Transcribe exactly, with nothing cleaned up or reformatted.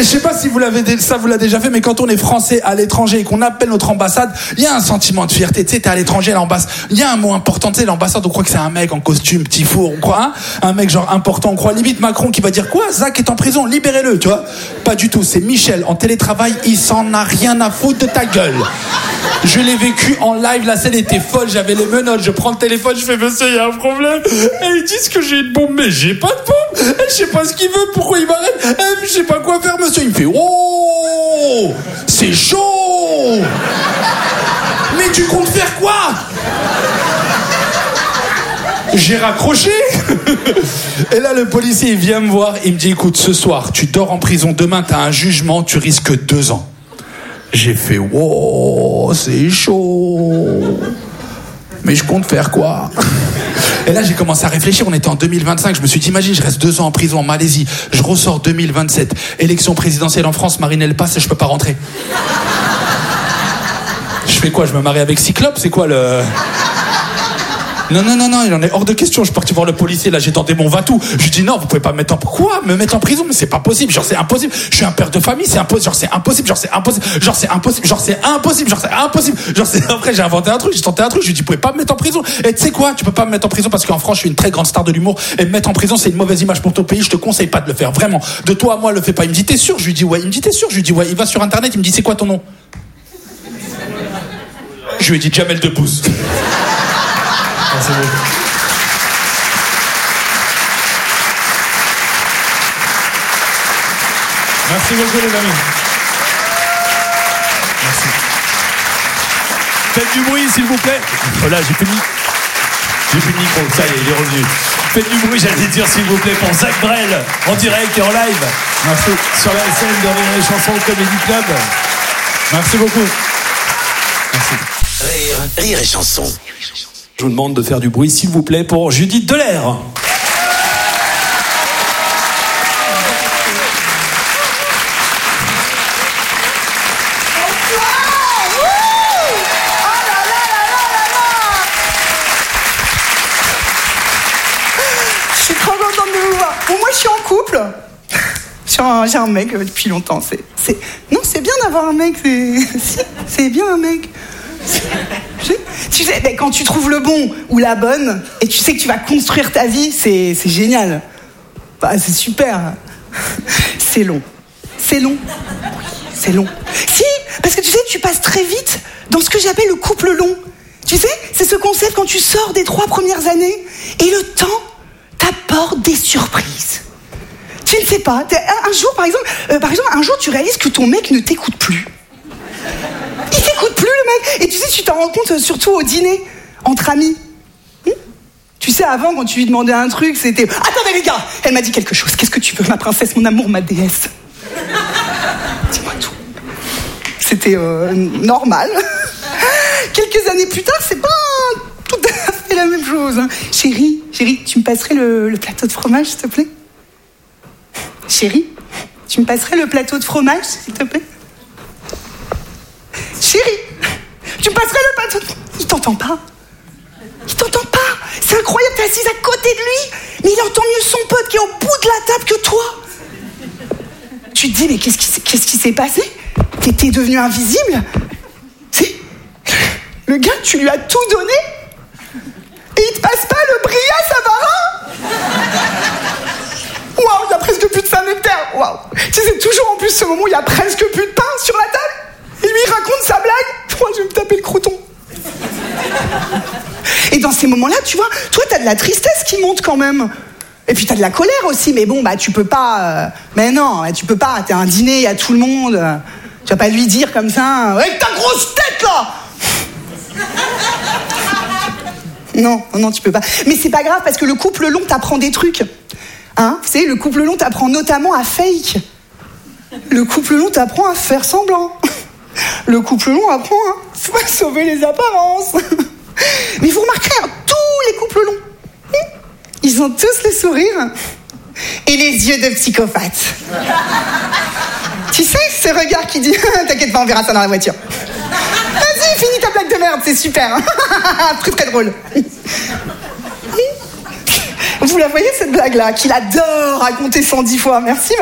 je sais pas si vous l'avez, ça vous l'a déjà fait, mais quand on est français à l'étranger et qu'on appelle notre ambassade, il y a un sentiment de fierté. Tu sais, t'es à l'étranger, l'ambassade, il y a un mot important. Tu sais, l'ambassade, on croit que c'est un mec en costume, petit four, on croit, hein, un mec genre important. On croit limite Macron qui va dire quoi? Zach est en prison, libérez-le, tu vois? Pas du tout. C'est Michel en télétravail, il s'en a rien à foutre de ta gueule. Je l'ai vécu en live, la scène était folle, j'avais les menottes, je prends le téléphone, je fais monsieur, il y a un problème. Et ils disent que j'ai une bombe, mais j'ai pas de bombe. Et je sais pas ce qu'il veut, pourquoi il m'arrête. Et je sais pas quoi faire, monsieur. Il me fait oh, c'est chaud. Mais tu comptes faire quoi? J'ai raccroché. Et là, le policier, il vient me voir, il me dit écoute, ce soir, tu dors en prison, demain, t'as un jugement, tu risques deux ans. J'ai fait wow, c'est chaud. Mais je compte faire quoi? Et là, j'ai commencé à réfléchir. On était en deux mille vingt-cinq. Je me suis dit, imagine, je reste deux ans en prison en Malaisie. Je ressors deux mille vingt-sept. Élection présidentielle en France, Marine Elle passe et je peux pas rentrer. Je fais quoi? Je me marie avec Cyclope? C'est quoi le... Non, non, non, non, il en est hors de question. Je suis parti voir le policier, là, j'ai tenté mon va-tout. Je lui dis non, vous pouvez pas me mettre en... Quoi? Me mettre en prison? Mais c'est pas possible, genre c'est impossible. Je suis un père de famille, c'est impossible. Genre c'est impossible, genre c'est impossible. Genre c'est impossible, genre c'est impossible, genre c'est impossible. Genre c'est... Après, j'ai inventé un truc, j'ai tenté un truc. Je lui dis, vous pouvez pas me mettre en prison. Et tu sais quoi? Tu peux pas me mettre en prison parce qu'en France, je suis une très grande star de l'humour. Et me mettre en prison, c'est une mauvaise image pour ton pays. Je te conseille pas de le faire, vraiment. De toi à moi, le fais pas. Il me dit, t'es sûr? Je lui dis, ouais. Il me dit, t'es sûr? Je lui dis, ouais. Il va sur Internet, il me dit, c'est quoi ton nom? Je lui ai dit, Jamel Debbouze. Merci beaucoup. Merci beaucoup les amis. Merci. Faites du bruit s'il vous plaît. Voilà, j'ai fini. J'ai fini le micro, ça y est, il est revenu. Faites du bruit, j'allais dire s'il vous plaît, pour Zach Brel, en direct et en live. Merci. Sur la scène de Rire et Chanson Comedy Club. Merci beaucoup. Merci. Rire, Rire et Chanson. Je vous demande de faire du bruit s'il vous plaît pour Judith Delair. Bon, moi, je suis en couple. J'ai un, j'ai un mec euh, depuis longtemps. C'est, c'est... Non, c'est bien d'avoir un mec. C'est, c'est bien un mec. C'est... Tu sais, ben, quand tu trouves le bon ou la bonne, et tu sais que tu vas construire ta vie, c'est, c'est génial. Bah, c'est super. C'est long. C'est long. C'est long. Si, parce que tu sais, tu passes très vite dans ce que j'appelle le couple long. Tu sais, c'est ce concept quand tu sors des trois premières années, et le temps t'apporte des surprises. Tu ne sais pas. Un jour, par exemple, euh, par exemple, un jour, tu réalises que ton mec ne t'écoute plus. Il t'écoute plus, le mec. Et tu sais, tu t'en rends compte euh, surtout au dîner, entre amis. Hum tu sais, avant, quand tu lui demandais un truc, c'était... Attendez, les gars, elle m'a dit quelque chose. Qu'est-ce que tu veux, ma princesse, mon amour, ma déesse? Dis-moi tout. C'était euh, normal. Quelques années plus tard, c'est pas tout à fait la même chose. Hein. Chérie, chérie, tu me passerais le, le plateau de fromage, s'il te plaît? Chérie, tu me passerais le plateau de fromage, s'il te plaît? Chérie, tu me passerais le plateau de... Il t'entend pas. Il t'entend pas. C'est incroyable, t'es assise à côté de lui, mais il entend mieux son pote qui est au bout de la table que toi. Tu te dis, mais qu'est-ce qui, qu'est-ce qui s'est passé? T'étais devenu invisible? C'est... Le gars, tu lui as tout donné et il te passe pas le Bria Savarin? Waouh, il y a presque plus de femme et de terre. Waouh. Tu sais, c'est toujours en plus ce moment où il y a presque plus de pain sur la table. Et lui, il raconte sa blague. Moi, je vais me taper le crouton. Et dans ces moments-là, tu vois, toi, t'as de la tristesse qui monte quand même. Et puis t'as de la colère aussi. Mais bon, bah, tu peux pas... Euh... Mais non, tu peux pas. T'es à un dîner, il y a tout le monde. Tu vas pas lui dire comme ça... Avec ta grosse tête, là. Non, non, tu peux pas. Mais c'est pas grave, parce que le couple long t'apprend des trucs. Hein, tu sais, le couple long t'apprend notamment à fake. Le couple long t'apprend à faire semblant. Le couple long apprend à sauver les apparences. Mais vous remarquerez, hein, tous les couples longs, ils ont tous le sourire et les yeux de psychopathe. Tu sais, ce regard qui dit « T'inquiète pas, on verra ça dans la voiture. » Vas-y, finis ta blague de merde, c'est super. Très très drôle. Vous la voyez cette blague-là, qu'il adore raconter cent dix fois. Merci.